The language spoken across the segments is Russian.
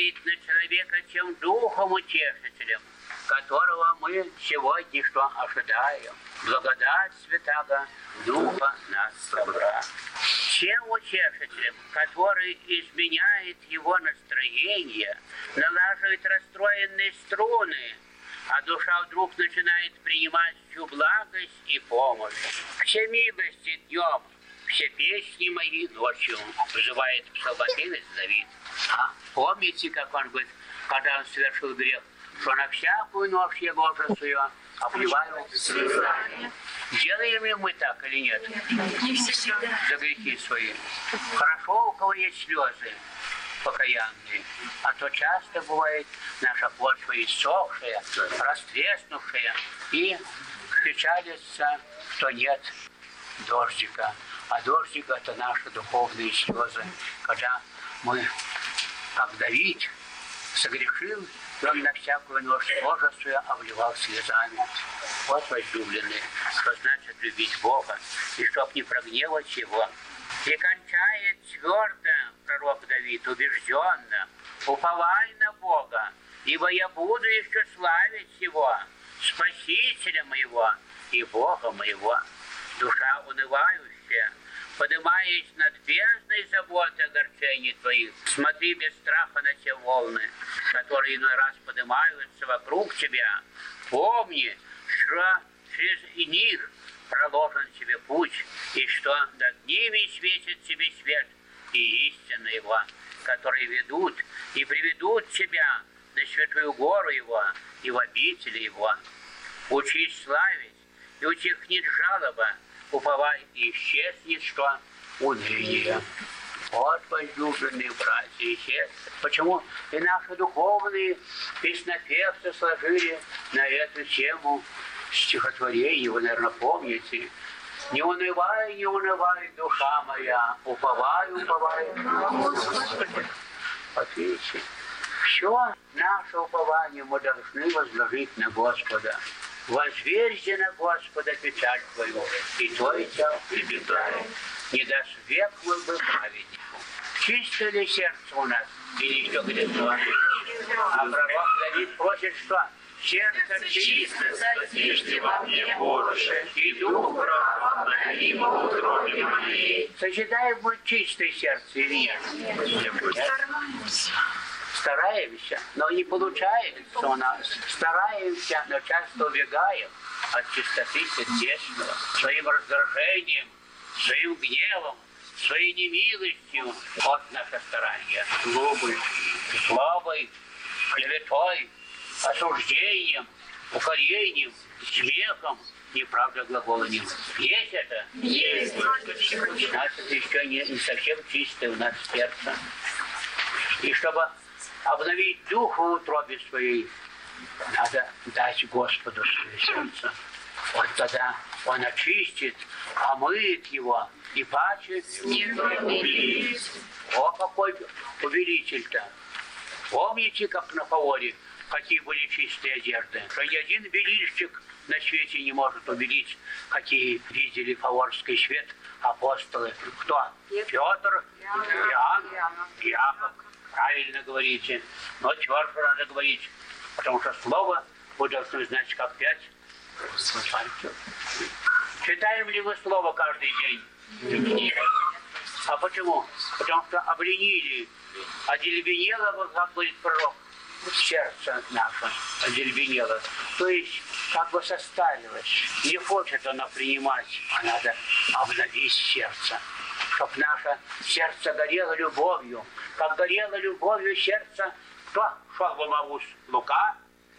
влияет на человека тем духом утешителем, которого мы сегодня что ожидаем. Благодать Святаго Духа нас собра. Тем утешителем, который изменяет его настроение, налаживает расстроенные струны, а душа вдруг начинает принимать всю благость и помощь. Все милости днем, все песни мои ночью, вызывает псалмопевец Давид. Помните, как он говорит, когда он совершил грех, что на всякую ночь я ложу свою обливаю слезами. Делаем ли мы так или нет? Не всегда. За грехи свои. Хорошо, у кого есть слезы покаянные, а то часто бывает наша почва иссохшая, растреснувшая, и печалится, что нет дождика. А дождик — это наши духовные слезы, когда мы, как Давид, согрешил, и он на всякую ночь ложа свою обливал слезами. Вот, возлюбленные, что значит любить Бога, и чтоб не прогневать Его. И кончает твердо пророк Давид, убежденно: уповай на Бога, ибо я буду еще славить Его, Спасителя моего и Бога моего. Душа унывающая, поднимаясь над бездной заботы огорчений твоих, смотри без страха на те волны, которые иной раз поднимаются вокруг тебя. Помни, что через них проложен тебе путь, и что над ними светит тебе свет и истина Его, которые ведут и приведут тебя на святую гору Его и в обители Его. Учись славить, и утихнет жалоба, уповай, и исчезнет что? Уныние. Вот, возлюбленные братья и сестры, почему и наши духовные песнопевцы сложили на эту тему стихотворение, вы, наверное, помните. Не унывай, душа моя, уповай. Вот видите, все наше упование мы должны возложить на Господа. Возверься на Господа печаль твою, и твой тел прибегает. Не даст век мы бы праведнику. Чисто ли сердце у нас, или что где-то? А пророк Давид просит, что? Сердце чисто сотишьте во мне, Боже, и дух прав обнови в утробе моей. Сочетаем мы чистое сердце или нет? Стараемся, но не получается у нас. Стараемся, но часто убегаем от чистоты сердечного, своим раздражением, своим гневом, своей немилостью. Вот наше старание. Злобой, клеветой, осуждением, укорением, смехом, неправда глаголанием. Есть это? Есть. Значит, еще не совсем чистое у нас сердце. И чтобы обновить дух в утробе своей, надо дать Господу свое сердце. Вот тогда Он очистит, омыет его, и паче не убелит. О, какой повелитель-то! Помните, как на Фаоре, какие были чистые одежды? Что ни один белильщик на свете не может убедить, какие видели фаворский свет апостолы. Кто? Петр, Иоанн, Яков. Правильно говорите. Но твердо надо говорить, потому что слово вы должны знать как 5 пальцев. Читаем ли мы слово каждый день? А почему? Потому что обленили, одеревенело, как говорит пророк, сердце наше одеревенело. То есть как бы состарилось. Не хочет оно принимать, а надо обновить сердце. Чтоб наше сердце горело любовью. Как горело любовью сердце, кто шел в Амаус? Лука?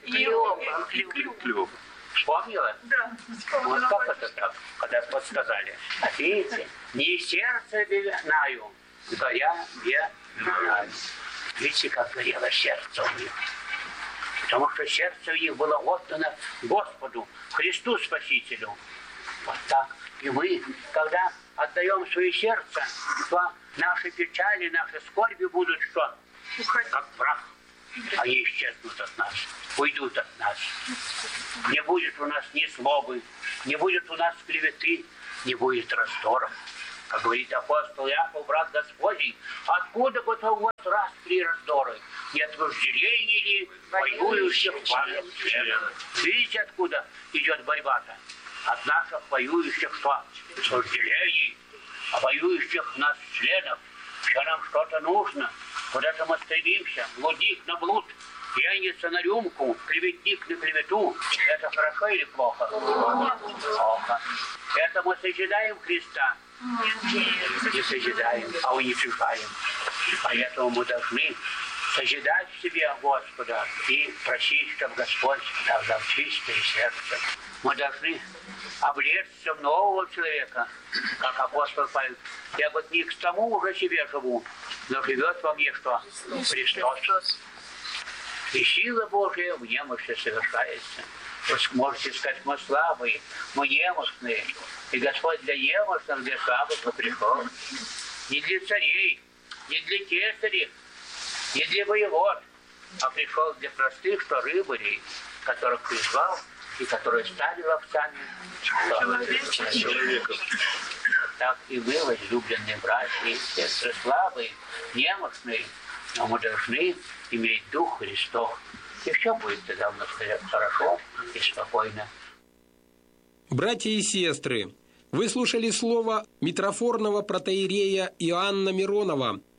Клёва. Вспомнила? Да. Вот как это так, когда подсказали. А видите, не сердце знаю, горя я знаю. Видите, как горело сердце у них. Потому что сердце у них было отдано Господу, Христу Спасителю. Вот так. И мы, когда отдаем свое сердце, то наши печали, наши скорби будут что? Как прах. Они исчезнут от нас, уйдут от нас. Не будет у нас ни злобы, не будет у нас клеветы, не будет раздоров. Как говорит апостол Яков, брат Господень, откуда бы то у вас распри и раздоры? Нет вожделений ли воюющих в ваших членах? Видите, откуда идет борьба-то? От наших воюющих что? Вожделений, а воюющих в нас членов. Все нам что-то нужно. Куда-то мы стремимся. Блудник на блуд, пьяница на рюмку, клеветник на клевету. Это хорошо или плохо? Плохо. Это мы созидаем Христа? Не созидаем, а уничижаем. Поэтому мы должны созидать в себе Господа и просить, чтобы Господь дал нам чистое сердце. Мы должны облечься в нового человека, как апостол Павел. Я вот не к тому уже себе живу, но живет во мне что? Христос. И сила Божия в немощи совершается. Вы можете сказать, мы слабые, мы немощные. И Господь для немощных, для слабых пришел. Не для царей, не для кесарей, не для воевод, а пришел для простых, что рыбарей, которых призвал и которые стали ловцами человеков. Так и мы, возлюбленные братья и сестры, слабые, немощные, но мы должны иметь Дух Христов. И все будет тогда у нас хорошо и спокойно. Братья и сестры, вы слушали слово митрофорного протоиерея Иоанна Миронова,